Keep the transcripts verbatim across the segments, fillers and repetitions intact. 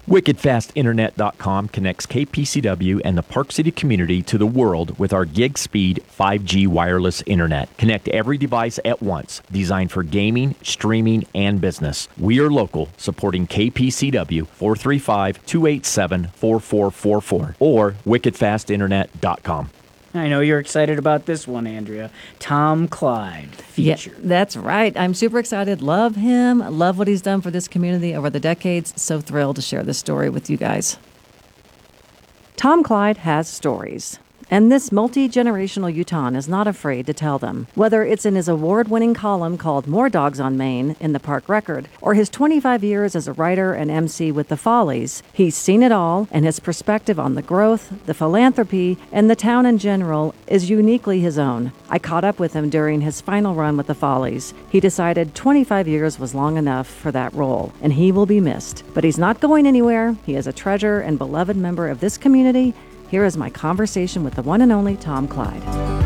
Wicked Fast Internet dot com connects K P C W and the Park City community to the world with our gig speed five G wireless internet. Connect every device at once, designed for gaming, streaming, and business. We are local, supporting K P C W four three five, two eight seven, four four four four or Wicked Fast Internet dot com. I know you're excited about this one, Andrea. Tom Clyde feature. Yeah, that's right. I'm super excited. Love him. Love what he's done for this community over the decades. So thrilled to share this story with you guys. Tom Clyde has stories. And this multi-generational Utahn is not afraid to tell them. Whether it's in his award-winning column called More Dogs on Main in the Park Record, or his twenty-five years as a writer and M C with the Follies, he's seen it all, and his perspective on the growth, the philanthropy, and the town in general is uniquely his own. I caught up with him during his final run with the Follies. He decided twenty-five years was long enough for that role, and he will be missed. But he's not going anywhere. He is a treasure and beloved member of this community. Here is my conversation with the one and only Tom Clyde.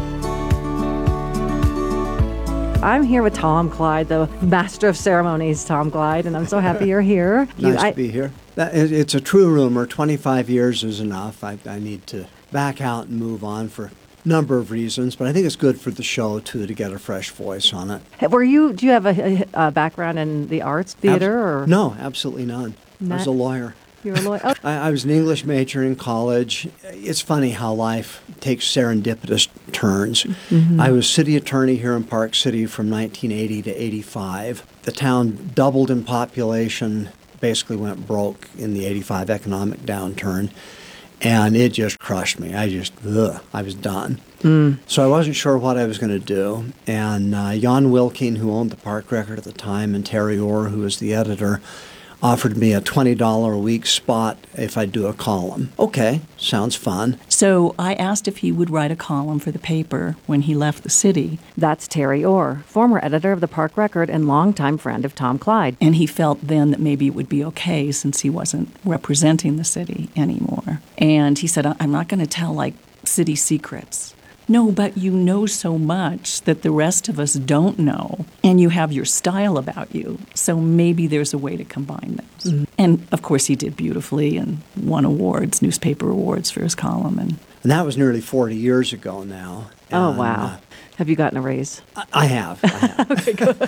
I'm here with Tom Clyde, the master of ceremonies, Tom Clyde, and I'm so happy you're here. Nice you, I, to be here. That, it, it's a true rumor. twenty-five years is enough. I, I need to back out and move on for a number of reasons, but I think it's good for the show, too, to get a fresh voice on it. Were you, do you have a, a background in the arts, theater? Abs- or No, absolutely none. Not- I was a lawyer. You're a lawyer? Oh. I, I was an English major in college. It's funny how life takes serendipitous turns. Mm-hmm. I was city attorney here in Park City from nineteen eighty to eighty-five. The town doubled in population, basically went broke in the eighty-five economic downturn, and it just crushed me. I just, ugh, I was done. Mm. So I wasn't sure what I was going to do, and uh, Jan Wilking, who owned the Park Record at the time, and Terry Orr, who was the editor, offered me a twenty dollars a week spot if I'd do a column. Okay, sounds fun. So I asked if he would write a column for the paper when he left the city. That's Terry Orr, former editor of the Park Record and longtime friend of Tom Clyde. And he felt then that maybe it would be okay since he wasn't representing the city anymore. And he said, I'm not going to tell, like, city secrets. No, but you know so much that the rest of us don't know, and you have your style about you, so maybe there's a way to combine those. Mm-hmm. And, of course, he did beautifully and won awards, newspaper awards for his column. And, and that was nearly forty years ago now. Oh, and, wow. Uh, have you gotten a raise? I, I have. I have. Okay, good.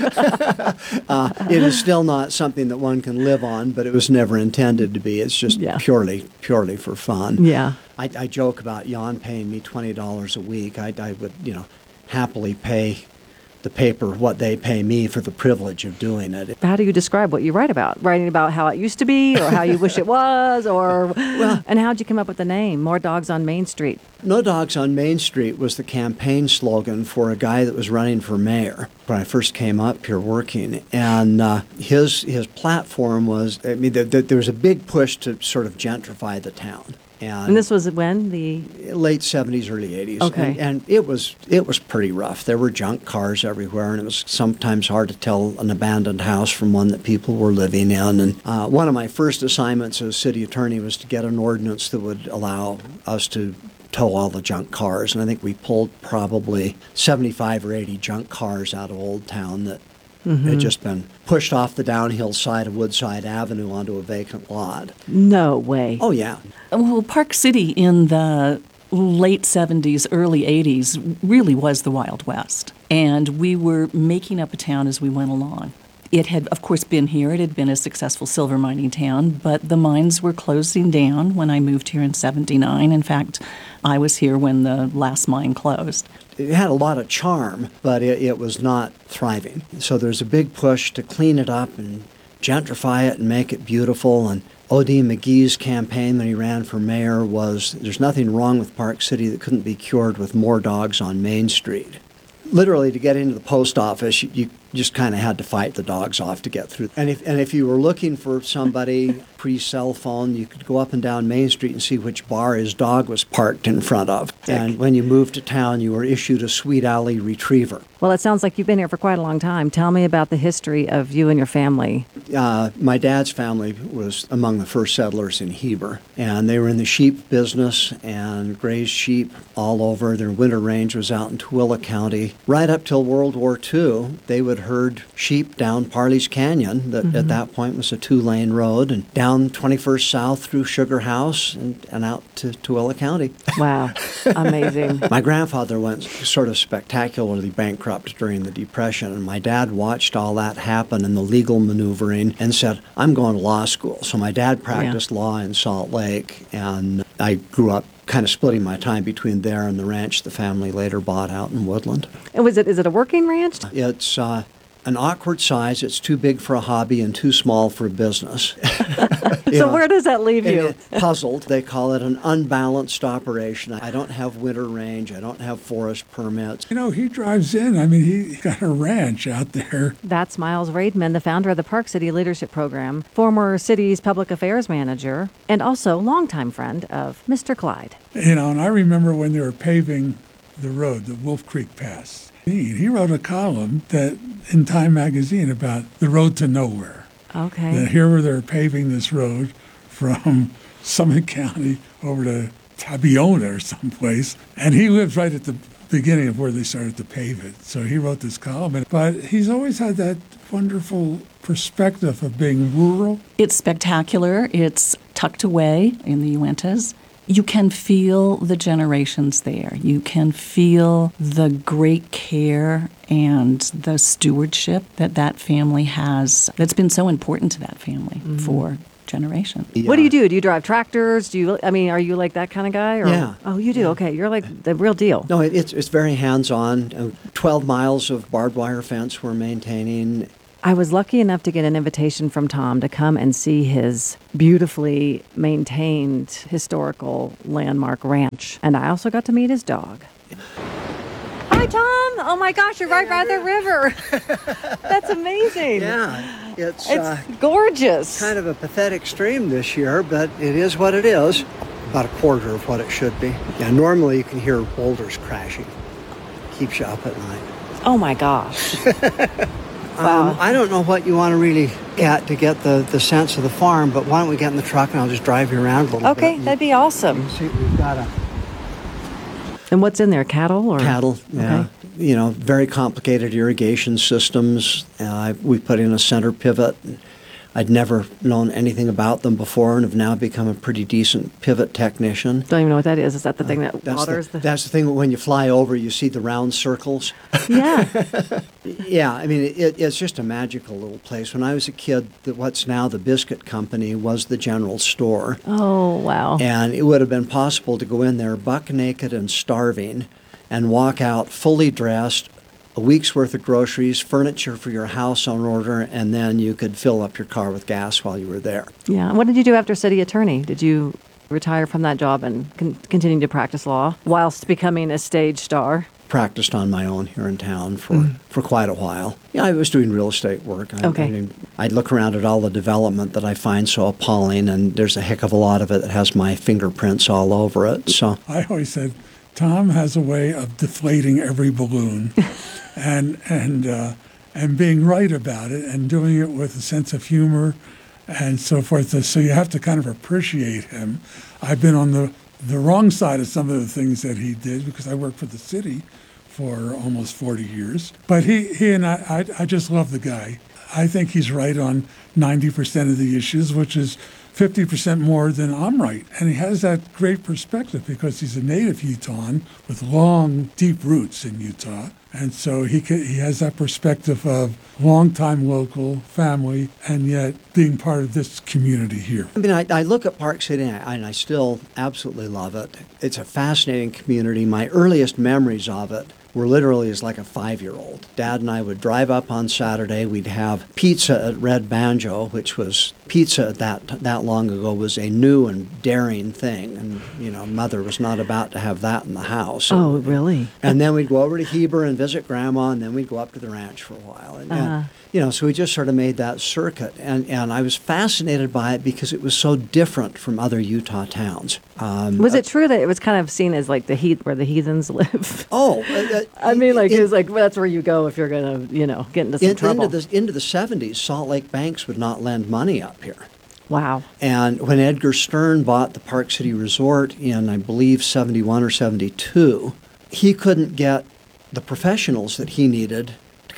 uh, it is still not something that one can live on, but it was never intended to be. It's just yeah. purely, purely for fun. Yeah. I, I joke about Jan paying me twenty dollars a week. I, I would, you know, happily pay the paper what they pay me for the privilege of doing it. How do you describe what you write about? Writing about how it used to be, or how you wish it was, or well, and how'd you come up with the name, More Dogs on Main Street? No Dogs on Main Street was the campaign slogan for a guy that was running for mayor when I first came up here working. And uh, his his platform was, I mean, the, the, there was a big push to sort of gentrify the town. And, and this was when? The late seventies, early eighties. Okay. And, and it was it was pretty rough. There were junk cars everywhere, and it was sometimes hard to tell an abandoned house from one that people were living in. And uh, one of my first assignments as city attorney was to get an ordinance that would allow us to tow all the junk cars. And I think we pulled probably seventy-five or eighty junk cars out of Old Town that mm-hmm. had just been pushed off the downhill side of Woodside Avenue onto a vacant lot. No way. Oh, yeah. Well, Park City in the late seventies, early eighties really was the Wild West. And we were making up a town as we went along. It had, of course, been here. It had been a successful silver mining town, but the mines were closing down when I moved here in seventy-nine. In fact, I was here when the last mine closed. It had a lot of charm, but it, it was not thriving. So there's a big push to clean it up and gentrify it and make it beautiful. And O D McGee's campaign when he ran for mayor was, there's nothing wrong with Park City that couldn't be cured with more dogs on Main Street. Literally, to get into the post office, you, you just kind of had to fight the dogs off to get through. And if and if you were looking for somebody pre-cell phone, you could go up and down Main Street and see which bar his dog was parked in front of. And when you moved to town, you were issued a Sweet Alley Retriever. Well, it sounds like you've been here for quite a long time. Tell me about the history of you and your family. Uh, my dad's family was among the first settlers in Heber, and they were in the sheep business and grazed sheep all over. Their winter range was out in Tooele County. Right up till World War Two, they would would herd sheep down Parley's Canyon, that at that point was a two-lane road, and down twenty-first South through Sugar House and, and out to Tooele County. Wow. Amazing. My grandfather went sort of spectacularly bankrupt during the Depression, and my dad watched all that happen and the legal maneuvering and said, I'm going to law school. So my dad practiced law in Salt Lake, and I grew up kind of splitting my time between there and the ranch the family later bought out in Woodland. And was it, is it a working ranch? It's uh, an awkward size. It's too big for a hobby and too small for a business. So where does that leave you? Puzzled. They call it an unbalanced operation. I don't have winter range. I don't have forest permits. You know, he drives in. I mean, he got a ranch out there. That's Miles Raidman, the founder of the Park City Leadership Program, former city's public affairs manager, and also longtime friend of Mister Clyde. You know, and I remember when they were paving the road, the Wolf Creek Pass. He, he wrote a column that in Time magazine about the road to nowhere. Okay. That here where they're paving this road from Summit County over to Tabiona or someplace. And he lives right at the beginning of where they started to pave it. So he wrote this column. But he's always had that wonderful perspective of being rural. It's spectacular. It's tucked away in the Uintas. You can feel the generations there. You can feel the great care and the stewardship that that family has. That's been so important to that family mm-hmm. for generations. Yeah. What do you do? Do you drive tractors? Do you? I mean, are you like that kind of guy? Or? Yeah. Oh, you do. Yeah. Okay, you're like the real deal. No, it, it's it's very hands-on. Uh, Twelve miles of barbed wire fence we're maintaining. I was lucky enough to get an invitation from Tom to come and see his beautifully maintained historical landmark ranch. And I also got to meet his dog. Hi, Tom. Oh, my gosh, you're right by the river. That's amazing. Yeah, it's, It's uh, gorgeous. kind of a pathetic stream this year, but it is what it is. About a quarter of what it should be. Yeah, normally you can hear boulders crashing. Keeps you up at night. Oh, my gosh. Wow. Um, I don't know what you want to really get to get the, the sense of the farm, but why don't we get in the truck and I'll just drive you around a little bit. Okay, that'd be awesome. You see, we've got a And what's in there, cattle or cattle, yeah. Okay. You know, very complicated irrigation systems. Uh, we put in a center pivot. I'd never known anything about them before and have now become a pretty decent pivot technician. Don't even know what that is. Is that the thing that That's waters the, the? that's the thing that when you fly over, you see the round circles. Yeah. Yeah, I mean, it, it's just a magical little place. When I was a kid, the, what's now the Biscuit Company was the general store. Oh, wow. And it would have been possible to go in there buck naked and starving and walk out fully dressed, a week's worth of groceries, furniture for your house on order, and then you could fill up your car with gas while you were there. Yeah. What did you do after city attorney? Did you retire from that job and con- continue to practice law whilst becoming a stage star? Practiced on my own here in town for, mm. for quite a while. Yeah, I was doing real estate work. I, Okay. I mean, I'd look around at all the development that I find so appalling, and there's a heck of a lot of it that has my fingerprints all over it. So I always said, Tom has a way of deflating every balloon and and uh, and being right about it and doing it with a sense of humor and so forth. So you have to kind of appreciate him. I've been on the, the wrong side of some of the things that he did because I worked for the city for almost forty years. But he, he and I, I, I just love the guy. I think he's right on ninety percent of the issues, which is fifty percent more than I'm right. And he has that great perspective because he's a native Utahn with long, deep roots in Utah. And so he can, he has that perspective of longtime local family and yet being part of this community here. I mean, I, I look at Park City and I, and I still absolutely love it. It's a fascinating community. My earliest memories of it were literally as like a five-year-old. Dad and I would drive up on Saturday. We'd have pizza at Red Banjo, which was pizza that that long ago was a new and daring thing. And, you know, Mother was not about to have that in the house. Oh, really? And then we'd go over to Heber and visit Grandma, and then we'd go up to the ranch for a while. And, Uh-huh. and, you know, so we just sort of made that circuit. And, and I was fascinated by it because it was so different from other Utah towns. Um, Was it true that it was kind of seen as like the heath where the heathens live? Oh, uh, uh, I mean, like in- it was like well, that's where you go if you're gonna, you know, get into some in, trouble. into the into the seventies, Salt Lake banks would not lend money up here. Wow. And when Edgar Stern bought the Park City Resort in, I believe, seventy-one or seventy-two, he couldn't get the professionals that he needed to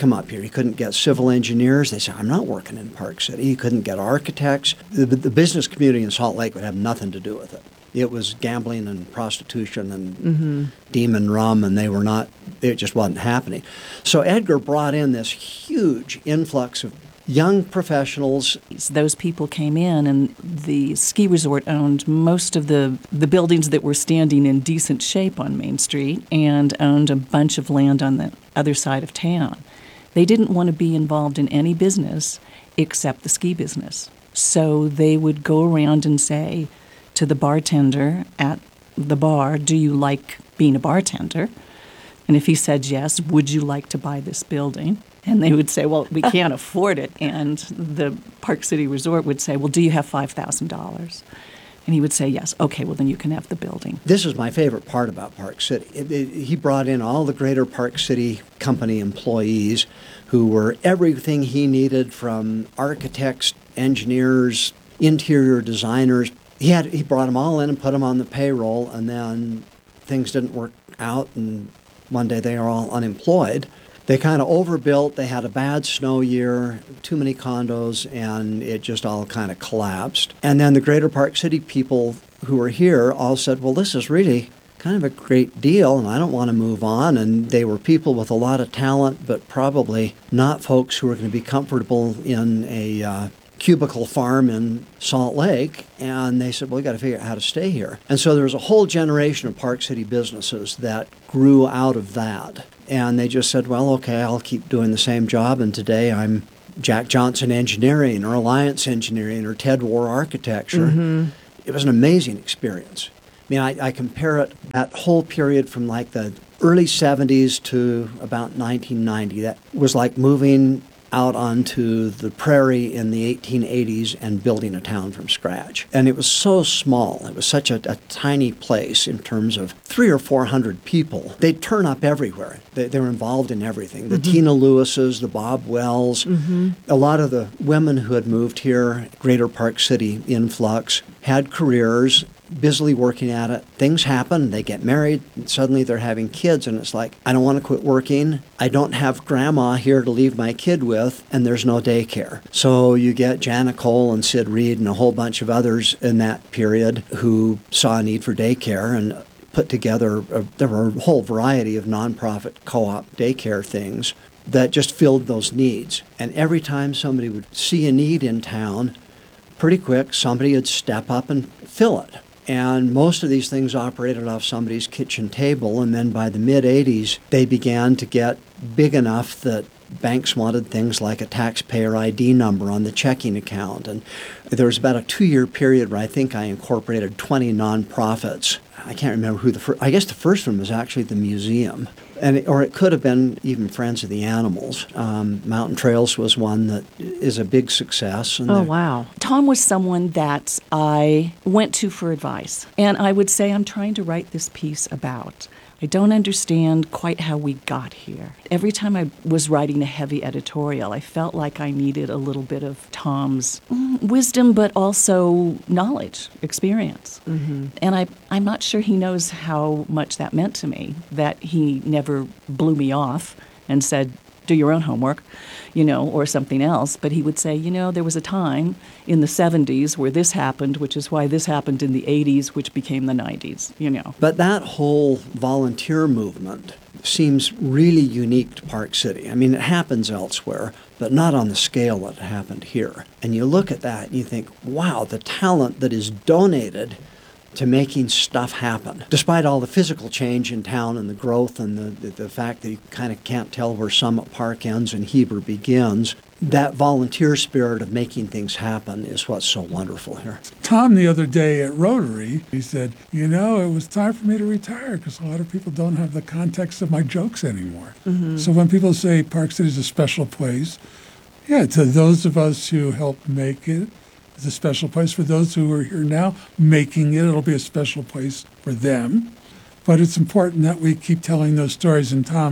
come up here. He couldn't get civil engineers. They said, I'm not working in Park City. He couldn't get architects. The, the business community in Salt Lake would have nothing to do with it. It was gambling and prostitution and mm-hmm. demon rum, and they were not, it just wasn't happening. So Edgar brought in this huge influx of young professionals. Those people came in, and the ski resort owned most of the, the buildings that were standing in decent shape on Main Street and owned a bunch of land on the other side of town. They didn't want to be involved in any business except the ski business. So they would go around and say to the bartender at the bar, do you like being a bartender? And if he said yes, would you like to buy this building? And they would say, well, we can't afford it. And the Park City Resort would say, well, do you have five thousand dollars? And he would say, yes. Okay, well, then you can have the building. This is my favorite part about Park City. It, it, he brought in all the Greater Park City Company employees who were everything he needed, from architects, engineers, interior designers. He had he brought them all in and put them on the payroll, and then things didn't work out, and one day they are all unemployed. They kind of overbuilt. They had a bad snow year, too many condos, and it just all kind of collapsed. And then the Greater Park City people who were here all said, well, this is really kind of a great deal, and I don't want to move on. And they were people with a lot of talent, but probably not folks who were going to be comfortable in a uh, cubicle farm in Salt Lake. And they said, well, we got to figure out how to stay here. And so there was a whole generation of Park City businesses that grew out of that. And they just said, well, okay, I'll keep doing the same job. And today I'm Jack Johnson Engineering or Alliance Engineering or Ted War Architecture. Mm-hmm. It was an amazing experience. I mean, I, I compare it, that whole period from like the early seventies to about nineteen ninety. That was like moving out onto the prairie in the eighteen eighties and building a town from scratch. And it was so small. It was such a, a tiny place in terms of three or four hundred people. They'd turn up everywhere. They, they were involved in everything. The mm-hmm. Tina Lewises, the Bob Wells, mm-hmm. a lot of the women who had moved here, Greater Park City influx, had careers, busily working at it. Things happen. They get married. And suddenly they're having kids. And it's like, I don't want to quit working. I don't have grandma here to leave my kid with. And there's no daycare. So you get Jana Cole and Sid Reed and a whole bunch of others in that period who saw a need for daycare and put together, a, there were a whole variety of nonprofit co-op daycare things that just filled those needs. And every time somebody would see a need in town, pretty quick, somebody would step up and fill it. And most of these things operated off somebody's kitchen table. And then by the mid-eighties, they began to get big enough that banks wanted things like a taxpayer I D number on the checking account. And there was about a two-year period where I think I incorporated twenty nonprofits. I can't remember who the first, I guess the first one was actually the museum. And it, or it could have been even Friends of the Animals. Um, Mountain Trails was one that is a big success. And oh, wow. Tom was someone that I went to for advice. And I would say, I'm trying to write this piece about. I don't understand quite how we got here. Every time I was writing a heavy editorial, I felt like I needed a little bit of Tom's mm, wisdom, but also knowledge, experience. Mm-hmm. And I, I'm not sure he knows how much that meant to me, that he never blew me off and said, do your own homework, you know, or something else. But he would say, you know, there was a time in the seventies where this happened, which is why this happened in the eighties, which became the nineties, you know. But that whole volunteer movement seems really unique to Park City. I mean, it happens elsewhere, but not on the scale that it happened here. And you look at that and you think, wow, the talent that is donated to making stuff happen. Despite all the physical change in town and the growth and the, the, the fact that you kind of can't tell where Summit Park ends and Heber begins, that volunteer spirit of making things happen is what's so wonderful here. Tom, the other day at Rotary, he said, you know, it was time for me to retire because a lot of people don't have the context of my jokes anymore. Mm-hmm. So when people say Park City is a special place, yeah, to those of us who helped make it, it's a special place. For those who are here now making it, it'll be a special place for them. But it's important that we keep telling those stories. And Tom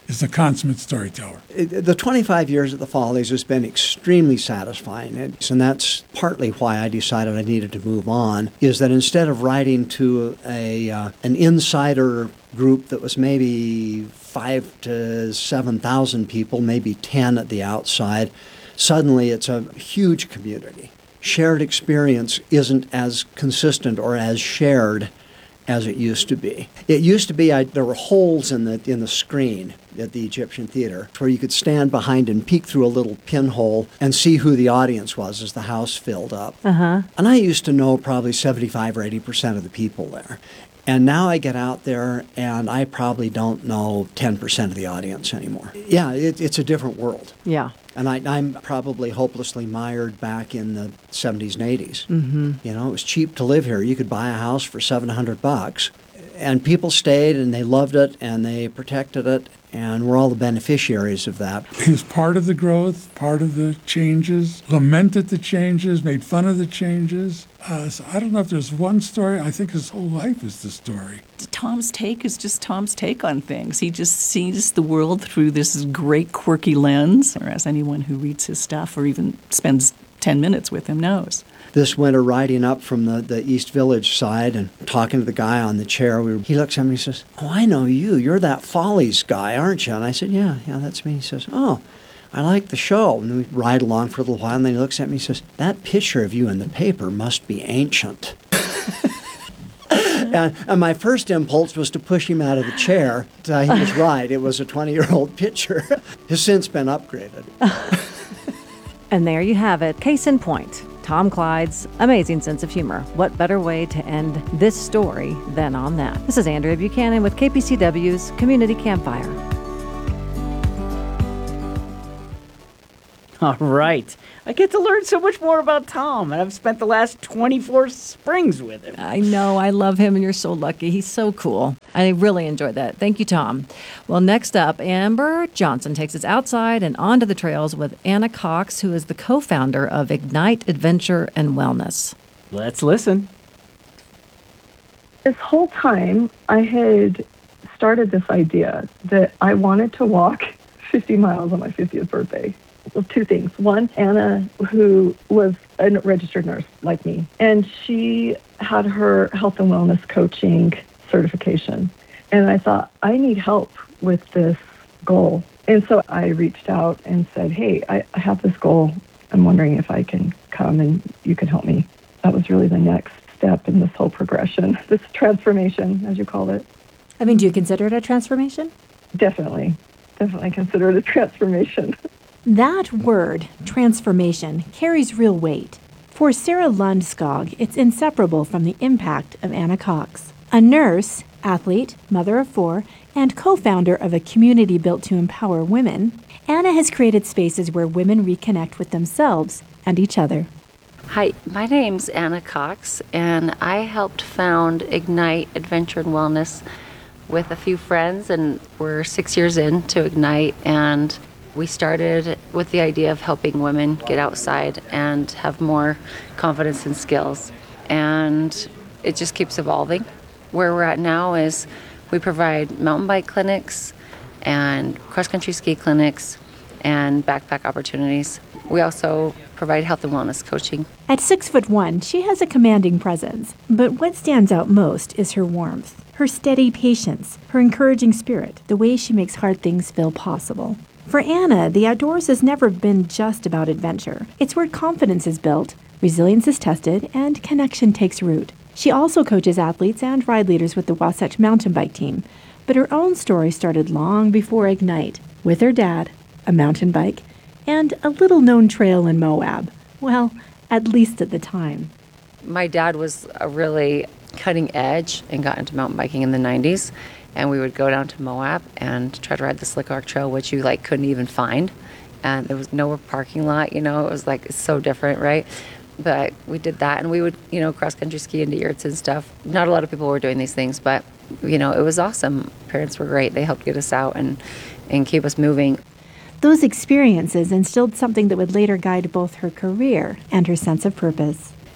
is a consummate storyteller. It- The twenty-five years at the Follies has been extremely satisfying, and and that's partly why I decided I needed to move on, is that instead of writing to a uh, an insider group that was maybe five to seven thousand people, maybe ten at the outside, suddenly it's a huge community. Shared experience isn't as consistent or as shared as it used to be. It used to be I, there were holes in the in the screen at the Egyptian Theater where you could stand behind and peek through a little pinhole and see who the audience was as the house filled up. Uh-huh. And I used to know probably seventy-five or eighty percent of the people there. And now I get out there and I probably don't know ten percent of the audience anymore. Yeah, it, it's a different world. Yeah. And I, I'm probably hopelessly mired back in the seventies and eighties. Mm-hmm. You know, it was cheap to live here. You could buy a house for seven hundred bucks. And people stayed and they loved it and they protected it. And we're all the beneficiaries of that. He was part of the growth, part of the changes, lamented the changes, made fun of the changes. Uh, so I don't know if there's one story. I think his whole life is the story. Tom's take is just Tom's take on things. He just sees the world through this great quirky lens, or as anyone who reads his stuff or even spends ten minutes with him knows. This winter, riding up from the, the East Village side and talking to the guy on the chair, we were, he looks at me and he says, "Oh, I know you. You're that Follies guy, aren't you?" And I said, yeah, yeah, that's me. He says, "Oh, I like the show." And we ride along for a little while, and then he looks at me and says, "That picture of you in the paper must be ancient." and, and my first impulse was to push him out of the chair. Uh, he was right. It was a twenty-year-old picture. Has since been upgraded. And there you have it. Case in point. Tom Clyde's amazing sense of humor. What better way to end this story than on that? This is Andrea Buchanan with K P C W's Community Campfire. All right. I get to learn so much more about Tom, and I've spent the last twenty-four springs with him. I know. I love him, and you're so lucky. He's so cool. I really enjoyed that. Thank you, Tom. Well, next up, Amber Johnson takes us outside and onto the trails with Anna Cox, who is the co-founder of Ignite Adventure and Wellness. Let's listen. This whole time, I had started this idea that I wanted to walk fifty miles on my fiftieth birthday. Well, two things. One, Anna, who was a registered nurse like me, and she had her health and wellness coaching certification. And I thought, I need help with this goal. And so I reached out and said, hey, I, I have this goal. I'm wondering if I can come and you can help me. That was really the next step in this whole progression, this transformation, as you call it. I mean, do you consider it a transformation? Definitely. Definitely consider it a transformation. That word, transformation, carries real weight. For Sarah Lundskog, it's inseparable from the impact of Anna Cox. A nurse, athlete, mother of four, and co-founder of a community built to empower women, Anna has created spaces where women reconnect with themselves and each other. Hi, my name's Anna Cox, and I helped found Ignite Adventure and Wellness with a few friends, and we're six years into Ignite, and we started with the idea of helping women get outside and have more confidence and skills. And it just keeps evolving. Where we're at now is we provide mountain bike clinics and cross-country ski clinics and backpack opportunities. We also provide health and wellness coaching. At six foot one, she has a commanding presence. But what stands out most is her warmth, her steady patience, her encouraging spirit, the way she makes hard things feel possible. For Anna, the outdoors has never been just about adventure. It's where confidence is built, resilience is tested, and connection takes root. She also coaches athletes and ride leaders with the Wasatch mountain bike team. But her own story started long before Ignite, with her dad, a mountain bike, and a little-known trail in Moab. Well, at least at the time. My dad was a really cutting edge and got into mountain biking in the nineties. And we would go down to Moab and try to ride the Slick Rock Trail, which you like couldn't even find. And there was no parking lot, you know, it was like so different, right? But we did that, and we would, you know, cross-country ski into yurts and stuff. Not a lot of people were doing these things, but, you know, it was awesome. Parents were great. They helped get us out and, and keep us moving. Those experiences instilled something that would later guide both her career and her sense of purpose.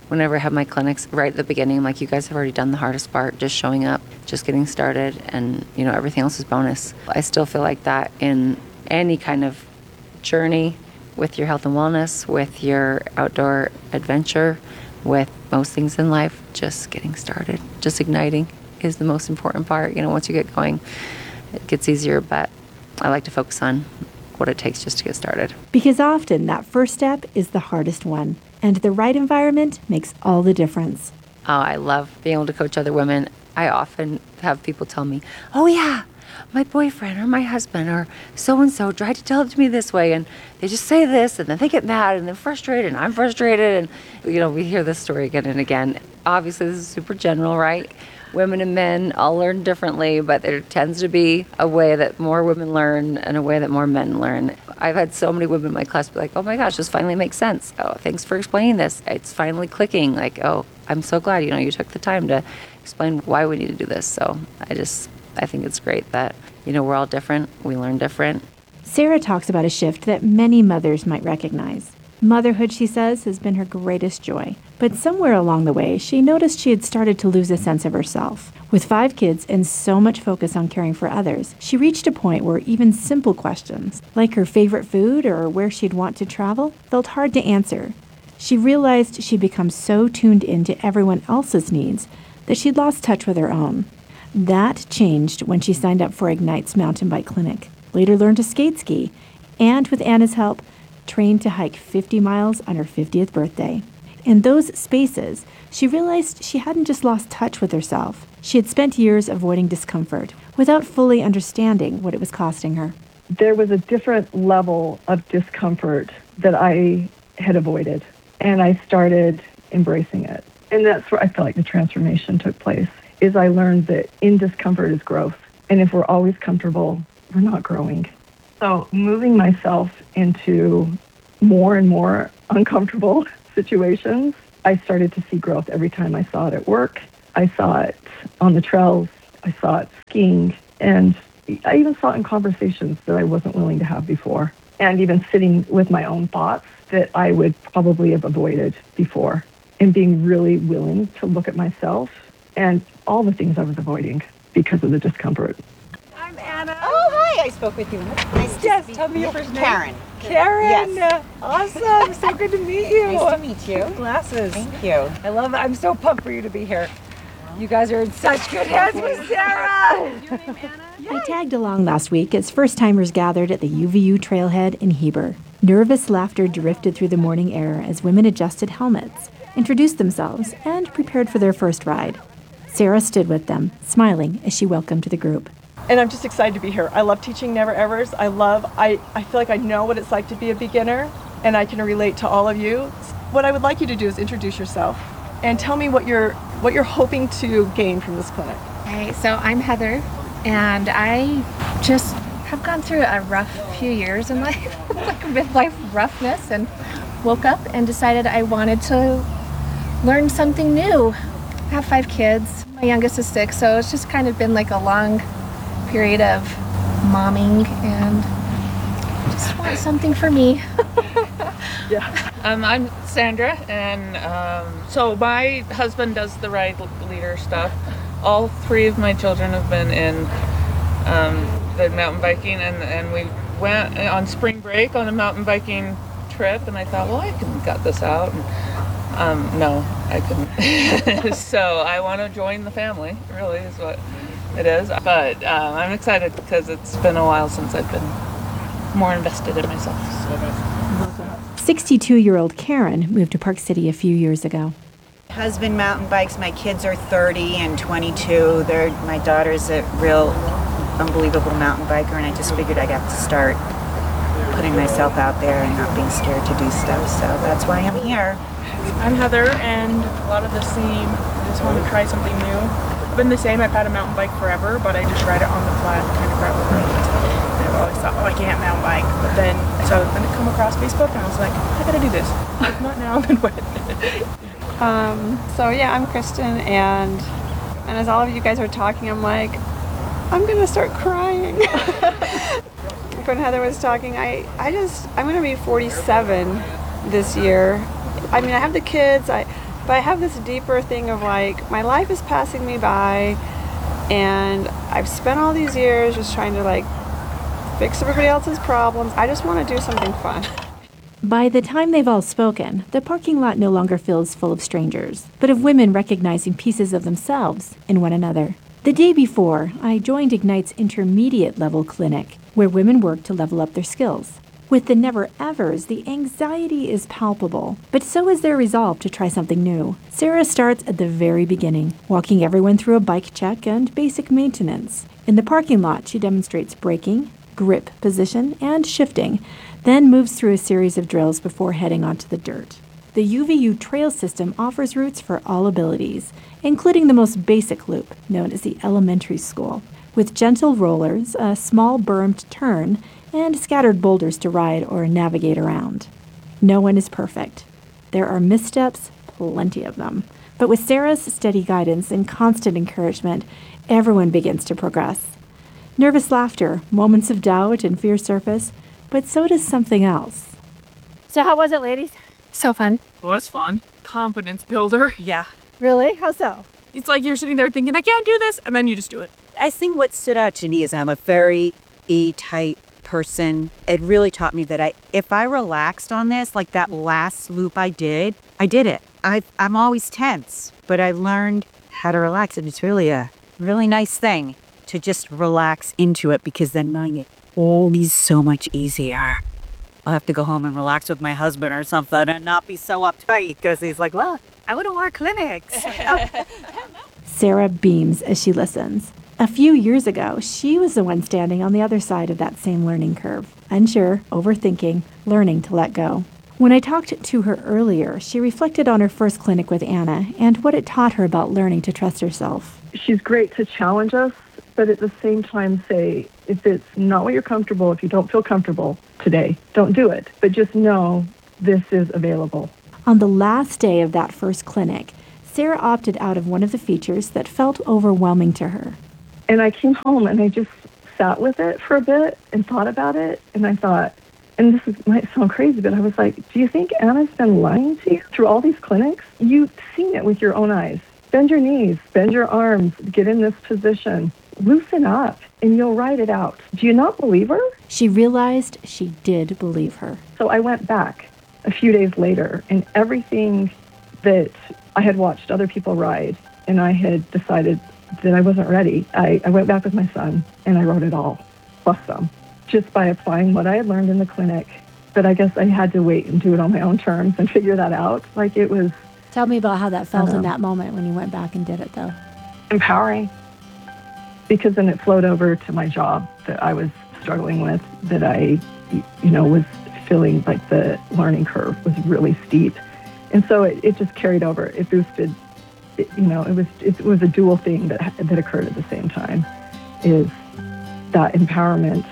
whenever I have my clinics right at the beginning, I'm like, you guys have already done the hardest part, just showing up, just getting started, and, you know, everything else is bonus. I still feel like that in any kind of journey with your health and wellness, with your outdoor adventure, with most things in life, just getting started, just igniting is the most important part. You know, once you get going, it gets easier, but I like to focus on what it takes just to get started. Because often that first step is the hardest one, and the right environment makes all the difference. Oh, I love being able to coach other women. I often have people tell me, oh yeah, my boyfriend or my husband or so-and-so tried to tell it to me this way, and they just say this, and then they get mad, and they're frustrated, and I'm frustrated, and, you know, we hear this story again and again. Obviously, this is super general, right? Women and men all learn differently, but there tends to be a way that more women learn and a way that more men learn. I've had so many women in my class be like, oh my gosh, this finally makes sense. Oh, thanks for explaining this. It's finally clicking. Like, oh, I'm so glad, you know, you took the time to explain why we need to do this. So I just, I think it's great that, you know, we're all different. We learn different. Sarah talks about a shift that many mothers might recognize. Motherhood, she says, has been her greatest joy. But somewhere along the way, she noticed she had started to lose a sense of herself. With five kids and so much focus on caring for others, she reached a point where even simple questions, like her favorite food or where she'd want to travel, felt hard to answer. She realized she'd become so tuned into everyone else's needs that she'd lost touch with her own. That changed when she signed up for Ignite's mountain bike clinic, later learned to skate ski, and with Anna's help, trained to hike fifty miles on her fiftieth birthday. In those spaces, she realized she hadn't just lost touch with herself. She had spent years avoiding discomfort without fully understanding what it was costing her. There was a different level of discomfort that I had avoided, and I started embracing it. And that's where I felt like the transformation took place, is I learned that in discomfort is growth. And if we're always comfortable, we're not growing. So moving myself into more and more uncomfortable situations, I started to see growth every time I saw it at work. I saw it on the trails. I saw it skiing. And I even saw it in conversations that I wasn't willing to have before. And even sitting with my own thoughts that I would probably have avoided before. And being really willing to look at myself and all the things I was avoiding because of the discomfort. I'm Anna. Oh, hi. I spoke with you. Nice to Yes, meet tell me you. your first name. Karen. Karen. Yes. Awesome. So good to meet you. Nice to meet you. Glasses. Thank you. I love it. I'm so pumped for you to be here. You guys are in such good hands with Sarah. Your name Anna? I tagged along last week as first-timers gathered at the U V U trailhead in Heber. Nervous laughter drifted through the morning air as women adjusted helmets, introduced themselves, and prepared for their first ride. Sarah stood with them, smiling as she welcomed the group. And I'm just excited to be here. I love teaching Never Evers. I love, I, I feel like I know what it's like to be a beginner, and I can relate to all of you. What I would like you to do is introduce yourself and tell me what you're, what you're hoping to gain from this clinic. Hey, so I'm Heather, and I just have gone through a rough few years in life, like midlife roughness, and woke up and decided I wanted to learn something new. I have five kids. My youngest is six, so it's just kind of been like a long period of momming, and just want something for me. Yeah. Um, I'm Sandra, and um, so my husband does the Ride Leader stuff. All three of my children have been in um, the mountain biking, and, and we went on spring break on a mountain biking trip, and I thought, well, I can gut this out. And, um, no, I couldn't. So I want to join the family, really, is what it is. But um, I'm excited because it's been a while since I've been more invested in myself. sixty-two-year-old Karen moved to Park City a few years ago. Husband mountain bikes. My kids are thirty and twenty-two. They're, my daughter's a real unbelievable mountain biker, and I just figured I got to start putting myself out there and not being scared to do stuff. So that's why I'm here. I'm Heather, and a lot of the same. I just want to try something new. I've been the same. I've had a mountain bike forever, but I just ride it on the flat kind of gravel road. And I've always thought, oh, I can't mountain bike. But then I saw then it come across Facebook, and I was like, I gotta do this. If not now, then when? Um, so yeah, I'm Kristen, and and as all of you guys are talking, I'm like, I'm gonna start crying. When Heather was talking, I, I just, I'm gonna be forty-seven this year. I mean, I have the kids, I But I have this deeper thing of like, my life is passing me by, and I've spent all these years just trying to like fix everybody else's problems. I just want to do something fun. By the time they've all spoken, the parking lot no longer feels full of strangers, but of women recognizing pieces of themselves in one another. The day before, I joined Ignite's intermediate level clinic, where women work to level up their skills. With the never-evers, the anxiety is palpable, but so is their resolve to try something new. Sarah starts at the very beginning, walking everyone through a bike check and basic maintenance. In the parking lot, she demonstrates braking, grip position, and shifting, then moves through a series of drills before heading onto the dirt. The U V U trail system offers routes for all abilities, including the most basic loop, known as the elementary school, with gentle rollers, a small bermed turn, and scattered boulders to ride or navigate around. No one is perfect. There are missteps, plenty of them. But with Sarah's steady guidance and constant encouragement, everyone begins to progress. Nervous laughter, moments of doubt and fear surface, but so does something else. So how was it, ladies? So fun. Well, that's fun. Confidence builder. Yeah. Really? How so? It's like you're sitting there thinking, I can't do this, and then you just do it. I think what stood out to me is I'm a very E-type person. It really taught me that I, if I relaxed on this, like that last loop I did, I did it. I, I'm always tense, but I learned how to relax, and it's really a really nice thing to just relax into it, because then it always so much easier. I'll have to go home and relax with my husband or something and not be so uptight, because he's like, well, I want to more clinics. Sarah beams as she listens. A few years ago, she was the one standing on the other side of that same learning curve, unsure, overthinking, learning to let go. When I talked to her earlier, she reflected on her first clinic with Anna and what it taught her about learning to trust herself. She's great to challenge us, but at the same time say, if it's not what you're comfortable, if you don't feel comfortable today, don't do it. But just know this is available. On the last day of that first clinic, Sarah opted out of one of the features that felt overwhelming to her. And I came home and I just sat with it for a bit and thought about it. And I thought, and this is, might sound crazy, but I was like, do you think Anna's been lying to you through all these clinics? You've seen it with your own eyes. Bend your knees, bend your arms, get in this position, loosen up, and you'll write it out. Do you not believe her? She realized she did believe her. So I went back a few days later, and everything that I had watched other people ride, and I had decided that I wasn't ready, I, I went back with my son, and I wrote it all, plus some, just by applying what I had learned in the clinic. But I guess I had to wait and do it on my own terms and figure that out. Like, it was... Tell me about how that felt Uh-huh. in that moment when you went back and did it, though. empowering, because then it flowed over to my job that I was struggling with, that I, you know, was feeling like the learning curve was really steep. And so it, it just carried over. It boosted, it, you know, it was it was a dual thing that that occurred at the same time, is that empowerment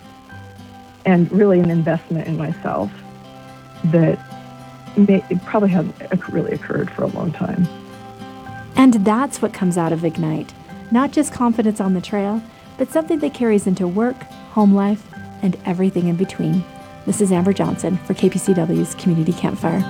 and really an investment in myself that may, it probably hadn't really occurred for a long time. And that's what comes out of Ignite. Not just confidence on the trail, but something that carries into work, home life, and everything in between. This is Amber Johnson for K P C W's Community Campfire.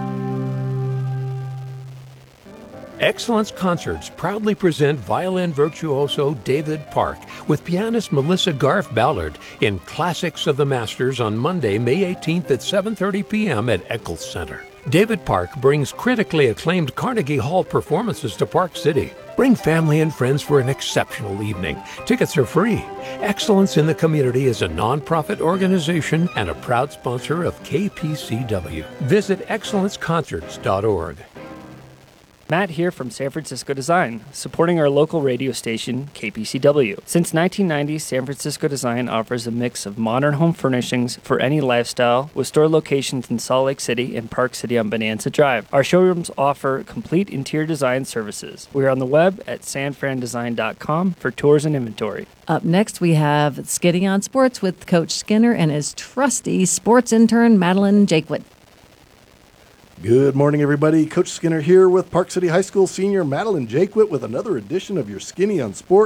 Excellence Concerts proudly present violin virtuoso David Park with pianist Melissa Garf Ballard in Classics of the Masters on Monday, May eighteenth at seven thirty p.m. at Eccles Center. David Park brings critically acclaimed Carnegie Hall performances to Park City. Bring family and friends for an exceptional evening. Tickets are free. Excellence in the Community is a nonprofit organization and a proud sponsor of K P C W. Visit excellence concerts dot org. Matt here from San Francisco Design, supporting our local radio station, K P C W. Since nineteen ninety, San Francisco Design offers a mix of modern home furnishings for any lifestyle, with store locations in Salt Lake City and Park City on Bonanza Drive. Our showrooms offer complete interior design services. We are on the web at san fran design dot com for tours and inventory. Up next, we have Skinny on Sports with Coach Skinner and his trusty sports intern, Madeline Jaquith. Good morning, everybody. Coach Skinner here with Park City High School senior Madeline Jaquith with another edition of your Skinny on Sports.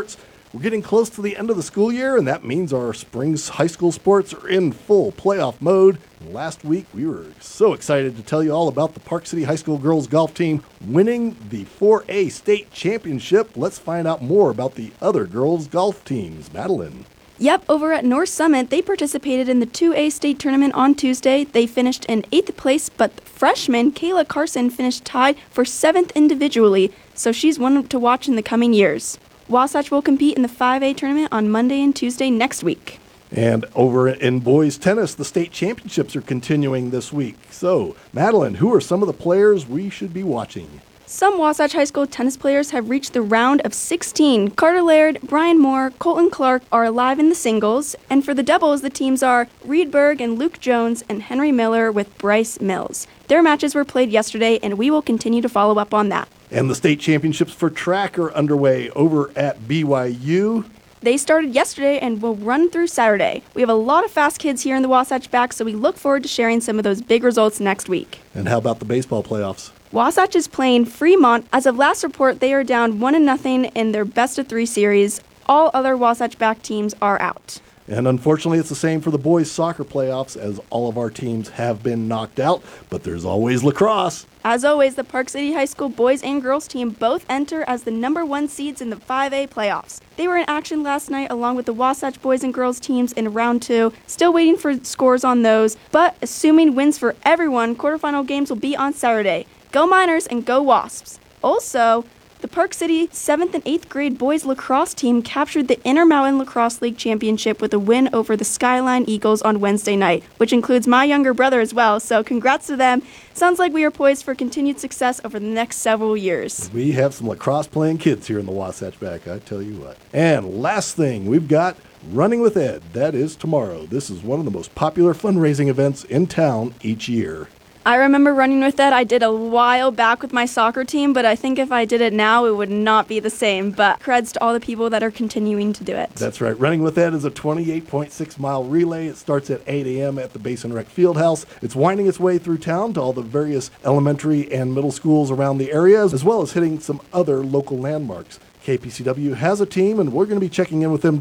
We're getting close to the end of the school year, and that means our spring's high school sports are in full playoff mode. And last week, we were so excited to tell you all about the Park City High School girls golf team winning the four A state championship. Let's find out more about the other girls golf teams. Madeline. Yep, over at North Summit, they participated in the two A state tournament on Tuesday. They finished in eighth place, but freshman Kayla Carson finished tied for seventh individually, so she's one to watch in the coming years. Wasatch will compete in the five A tournament on Monday and Tuesday next week. And over in boys tennis, the state championships are continuing this week. So, Madeline, who are some of the players we should be watching? Some Wasatch High School tennis players have reached the round of sixteen. Carter Laird, Brian Moore, Colton Clark are alive in the singles. And for the doubles, the teams are Reed Berg and Luke Jones and Henry Miller with Bryce Mills. Their matches were played yesterday, and we will continue to follow up on that. And the state championships for track are underway over at B Y U. They started yesterday and will run through Saturday. We have a lot of fast kids here in the Wasatch Back, so we look forward to sharing some of those big results next week. And how about the baseball playoffs? Wasatch is playing Fremont. As of last report, they are down one to nothing in their best of three series. All other Wasatch Back teams are out. And unfortunately, it's the same for the boys soccer playoffs, as all of our teams have been knocked out, but there's always lacrosse. As always, the Park City High School boys and girls team both enter as the number one seeds in the five A playoffs. They were in action last night along with the Wasatch boys and girls teams in round two. Still waiting for scores on those, but assuming wins for everyone, quarterfinal games will be on Saturday. Go Miners and go Wasps. Also, the Park City seventh and eighth grade boys lacrosse team captured the Intermountain Lacrosse League Championship with a win over the Skyline Eagles on Wednesday night, which includes my younger brother as well, so congrats to them. Sounds like we are poised for continued success over the next several years. We have some lacrosse playing kids here in the Wasatch Back, I tell you what. And last thing, we've got Running with Ed. That is tomorrow. This is one of the most popular fundraising events in town each year. I remember running with that. I did a while back with my soccer team, but I think if I did it now, it would not be the same. But creds to all the people that are continuing to do it. That's right. Running with Ed is a twenty-eight point six mile relay. It starts at eight a.m. at the Basin Rec Fieldhouse. It's winding its way through town to all the various elementary and middle schools around the area, as well as hitting some other local landmarks. K P C W has a team, and we're going to be checking in with them